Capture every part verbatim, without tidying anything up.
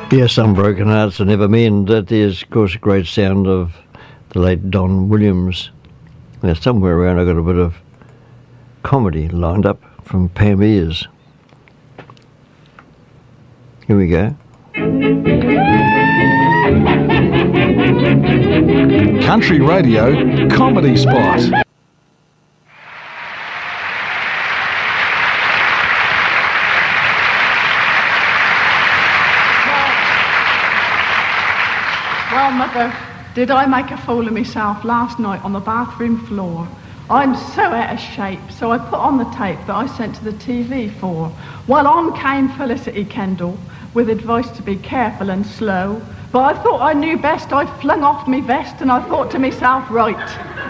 Yes, some broken hearts are never mend. That is, of course, a great sound of the late Don Williams. Now, somewhere around I got a bit of comedy lined up from Pam Ears. Here we go. Country Radio Comedy Spot. Well, Mother, did I make a fool of myself last night on the bathroom floor? I'm so out of shape, so I put on the tape that I sent to the T V for. Well, on came Felicity Kendall with advice to be careful and slow. But I thought I knew best. I flung off me vest and I thought to myself, right,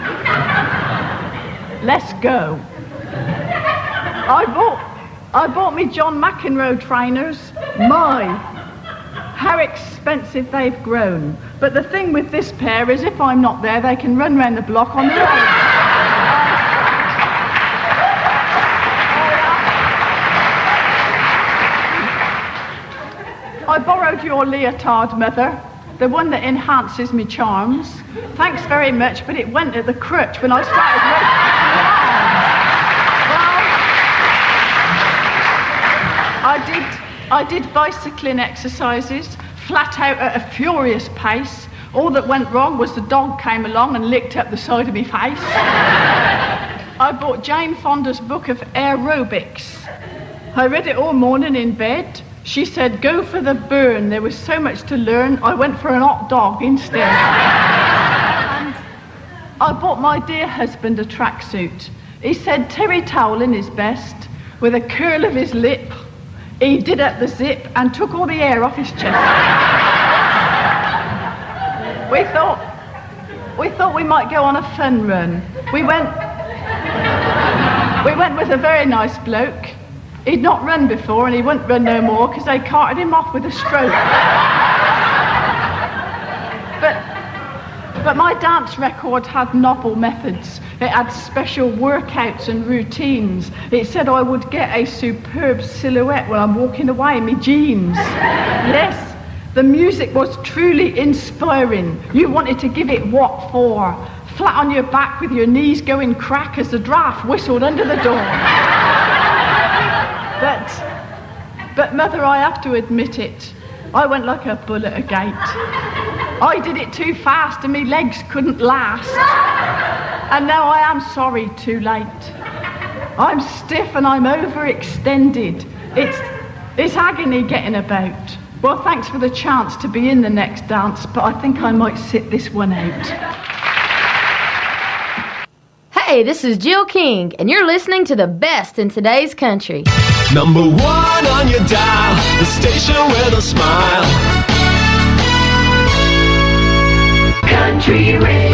let's go. I bought, I bought me John McEnroe trainers. My, how expensive they've grown. But the thing with this pair is if I'm not there, they can run round the block on their own. I borrowed your leotard, Mother, the one that enhances me charms. Thanks very much, but it went at the crutch when I started working. Well, I did, I did bicycling exercises, flat out at a furious pace. All that went wrong was the dog came along and licked up the side of my face. I bought Jane Fonda's book of aerobics. I read it all morning in bed. She said, go for the burn. There was so much to learn. I went for an hot dog instead. And I bought my dear husband a tracksuit. He said terry towelling is best. With a curl of his lip, he did up the zip and took all the air off his chest. we thought, we thought we might go on a fun run. We went, we went with a very nice bloke. He'd not run before and he wouldn't run no more because they carted him off with a stroke. but, but my dance record had novel methods. It had special workouts and routines. It said I would get a superb silhouette when I'm walking away in my jeans. Yes, the music was truly inspiring. You wanted to give it what for? Flat on your back with your knees going crack as the draft whistled under the door. But, but Mother, I have to admit it. I went like a bull at a gate. I did it too fast and my legs couldn't last. And now I am sorry, too late. I'm stiff and I'm overextended. It's, it's agony getting about. Well, thanks for the chance to be in the next dance, but I think I might sit this one out. Hey, this is Jill King, and you're listening to the best in today's country. Number one on your dial, the station with a smile. Country Radio.